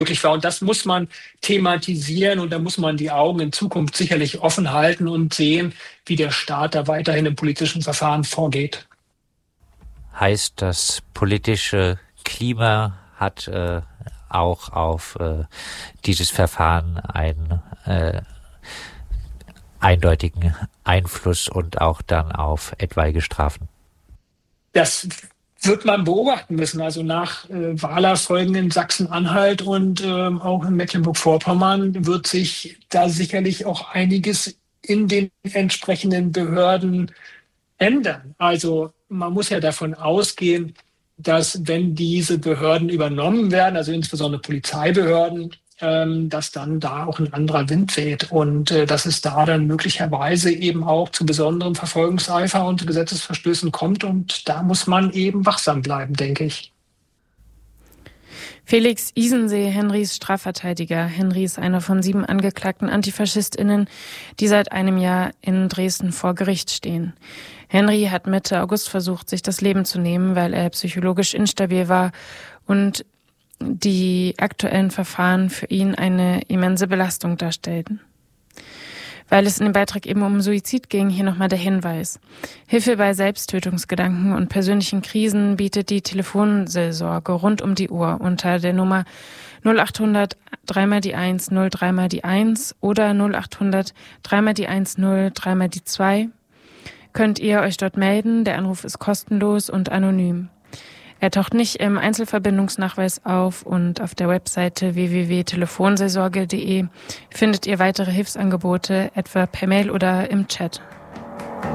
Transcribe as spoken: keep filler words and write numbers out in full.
möglich war. Und das muss man thematisieren und da muss man die Augen in Zukunft sicherlich offen halten und sehen, wie der Staat da weiterhin im politischen Verfahren vorgeht. Heißt, das politische Klima hat äh, auch auf äh, dieses Verfahren einen äh, eindeutigen Einfluss und auch dann auf etwaige Strafen? Das wird man beobachten müssen. Also nach äh, Wahlerfolgen in Sachsen-Anhalt und ähm, auch in Mecklenburg-Vorpommern wird sich da sicherlich auch einiges in den entsprechenden Behörden ändern. Also man muss ja davon ausgehen, dass wenn diese Behörden übernommen werden, also insbesondere Polizeibehörden, ähm, dass dann da auch ein anderer Wind weht und äh, dass es da dann möglicherweise eben auch zu besonderem Verfolgungseifer und Gesetzesverstößen kommt. Und da muss man eben wachsam bleiben, denke ich. Felix Isensee, Henrys Strafverteidiger. Henry ist einer von sieben angeklagten AntifaschistInnen, die seit einem Jahr in Dresden vor Gericht stehen. Henry hat Mitte August versucht, sich das Leben zu nehmen, weil er psychologisch instabil war und die aktuellen Verfahren für ihn eine immense Belastung darstellten. Weil es in dem Beitrag eben um Suizid ging, hier nochmal der Hinweis. Hilfe bei Selbsttötungsgedanken und persönlichen Krisen bietet die Telefonseelsorge rund um die Uhr unter der Nummer null achthundert drei mal die eins, null drei mal die eins oder null achthundert drei mal die eins, null drei mal die zwei. Könnt ihr euch dort melden. Der Anruf ist kostenlos und anonym. Er taucht nicht im Einzelverbindungsnachweis auf und auf der Webseite w w w punkt telefonseelsorge punkt de findet ihr weitere Hilfsangebote, etwa per Mail oder im Chat.